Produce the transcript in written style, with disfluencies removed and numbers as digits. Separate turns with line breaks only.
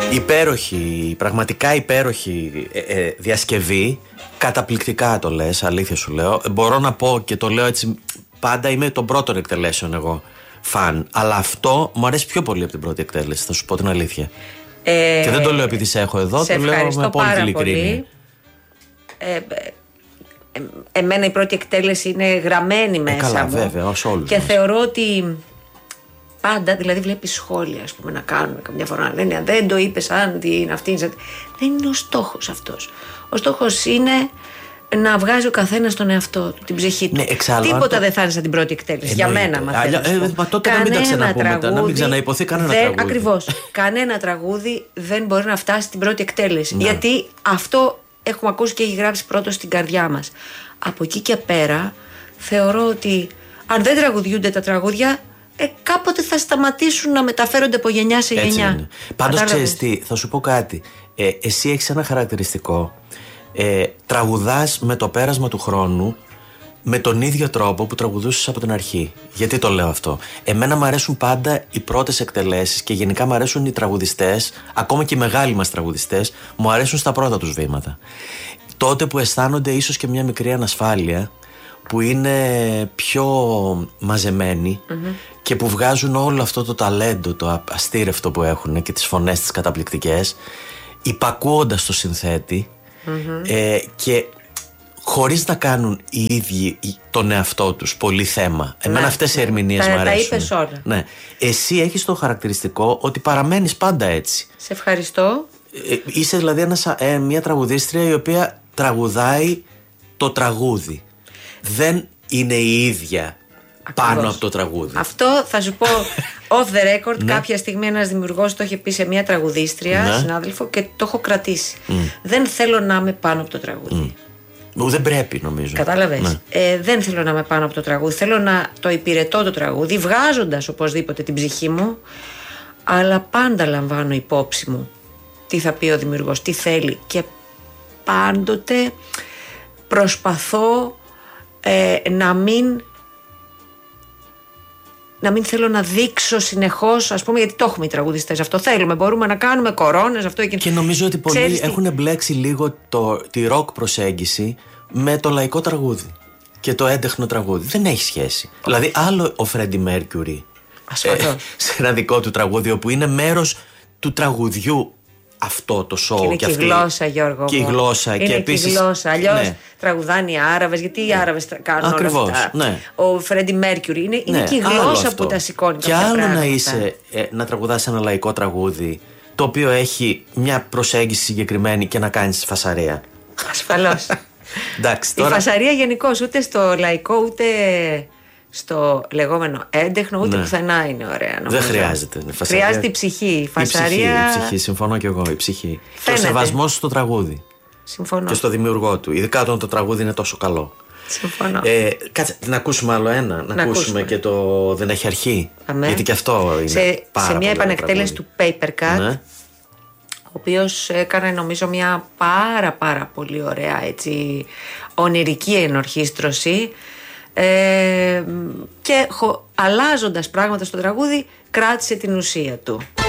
Υπέροχη, πραγματικά υπέροχη διασκευή. Καταπληκτικά το λες, αλήθεια σου λέω. Μπορώ να πω και το λέω έτσι, πάντα είμαι των πρώτων εκτελέσεων εγώ φαν. Αλλά αυτό μου αρέσει πιο πολύ από την πρώτη εκτέλεση, θα σου πω την αλήθεια. Και δεν το λέω επειδή σε έχω εδώ, το λέω με απόλυτη ειλικρίνεια.
Εμένα η πρώτη εκτέλεση είναι γραμμένη μέσα
καλά,
μου.
βέβαια, ως όλους
και
μας.
θεωρώ ότι πάντα, δηλαδή βλέπεις σχόλια ας πούμε, να κάνουν καμιά φορά να λένε δεν το είπες αν την αυτή. Δεν είναι ο στόχος αυτός. Ο στόχος είναι να βγάζει ο καθένας τον εαυτό του, την ψυχή του.
Ναι, εξάλλου,
τίποτα δεν θα είναι σαν την πρώτη εκτέλεση. Για μένα,
μα τότε να μην τα ξαναπούμε, να μην ξαναϋποθεί κανένα τραγούδι.
Ακριβώς. Κανένα τραγούδι δεν μπορεί να φτάσει στην πρώτη εκτέλεση. Ναι. Γιατί αυτό έχουμε ακούσει και έχει γράψει πρώτο στην καρδιά μας. Από εκεί και πέρα θεωρώ ότι αν δεν τραγουδιούνται τα τραγούδια, κάποτε θα σταματήσουν να μεταφέρονται από γενιά σε γενιά.
Πάντως ξέρεις τι, θα σου πω κάτι. Εσύ έχεις ένα χαρακτηριστικό. Τραγουδάς με το πέρασμα του χρόνου με τον ίδιο τρόπο που τραγουδούσες από την αρχή. Γιατί το λέω αυτό? Εμένα μου αρέσουν πάντα οι πρώτες εκτελέσεις και γενικά μου αρέσουν οι τραγουδιστές, ακόμα και οι μεγάλοι μας τραγουδιστές, μου αρέσουν στα πρώτα τους βήματα. Τότε που αισθάνονται ίσως και μια μικρή ανασφάλεια, που είναι πιο μαζεμένοι και που βγάζουν όλο αυτό το ταλέντο, το αστήρευτο που έχουν και τις φωνές τις καταπληκτικές, υπακούοντας το συνθέτη και χωρίς να κάνουν οι ίδιοι τον εαυτό τους πολύ θέμα. Εμένα αυτές οι ερμηνείες μου αρέσουν.
Τα είπες όλα.
Ναι. Εσύ έχεις το χαρακτηριστικό ότι παραμένεις πάντα έτσι.
Σε ευχαριστώ.
Είσαι δηλαδή μια τραγουδίστρια η οποία τραγουδάει το τραγούδι. Δεν είναι η ίδια πάνω από το τραγούδι.
Αυτό θα σου πω off the record. Κάποια στιγμή ένας δημιουργός το είχε πει σε μια τραγουδίστρια, συνάδελφο, και το έχω κρατήσει. Δεν θέλω να είμαι πάνω από το τραγούδι.
Δεν πρέπει, νομίζω.
Κατάλαβες. Δεν θέλω να είμαι πάνω από το τραγούδι. Θέλω να το υπηρετώ το τραγούδι, βγάζοντας οπωσδήποτε την ψυχή μου, αλλά πάντα λαμβάνω υπόψη μου τι θα πει ο δημιουργός, τι θέλει, και πάντοτε προσπαθώ να μην θέλω να δείξω συνεχώς, ας πούμε, γιατί το έχουμε οι τραγουδιστές. Αυτό θέλουμε. Μπορούμε να κάνουμε κορώνες, αυτό εκεί.
Και νομίζω ότι πολλοί έχουν μπλέξει λίγο τη ροκ προσέγγιση με το λαϊκό τραγούδι και το έντεχνο τραγούδι. Δεν έχει σχέση. Δηλαδή, άλλο ο Φρέντι Μέρκιουρι σε ένα δικό του τραγούδι, όπου είναι μέρος του τραγουδιού αυτό το show.
Και είναι και η γλώσσα, Γιώργο.
Και η γλώσσα.
Είναι
και επίσης,
η γλώσσα. Αλλιώς τραγουδάνε οι Άραβες. Γιατί οι Άραβες κάνουν όλα αυτά.
Ναι.
Ο Φρέντι Μέρκιουρι είναι και η γλώσσα που τα σηκώνει.
Και άλλο να τραγουδάς ένα λαϊκό τραγούδι, το οποίο έχει μια προσέγγιση συγκεκριμένη, και να κάνεις φασαρία.
Ασφαλώς.
Εντάξει,
η φασαρία γενικώς, ούτε στο λαϊκό ούτε στο λεγόμενο έντεχνο, ούτε πουθενά είναι ωραία. Νομίζω.
Δεν χρειάζεται.
Χρειάζεται η ψυχή. Η φασαρία.
Η ψυχή, συμφωνώ κι εγώ. Η ψυχή. Και ο σεβασμός στο τραγούδι.
Συμφωνώ.
Και στο δημιουργό του. Ειδικά όταν το τραγούδι είναι τόσο καλό.
Συμφωνώ.
Κάτσε, να ακούσουμε άλλο ένα. Να ακούσουμε και το Δεν έχει αρχή. Γιατί και αυτό είναι
σε μια επανεκτέλεση του Paper Cut, ο οποίος έκανε, νομίζω, μια πάρα πολύ ωραία, έτσι, ονειρική ενορχήστρωση, και αλλάζοντας πράγματα στο τραγούδι, κράτησε την ουσία του.